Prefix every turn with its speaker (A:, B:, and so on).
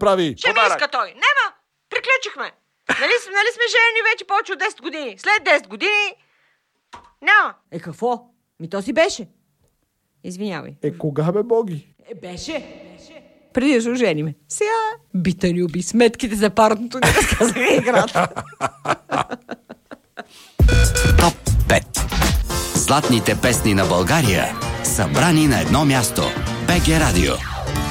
A: направи.
B: Ще ми иска той. Нема! Приключихме. Нали сме женени вече повече от 10 години? След 10 години... Няма. Какво? То си беше. Извинявай.
A: Кога бе, Боги?
B: Беше. Преди да се ожениме. Сега бита люби. Сметките за парното ни разказаха играта.
C: Топ 5. Златните песни на България, събрани на едно място. БГ Радио.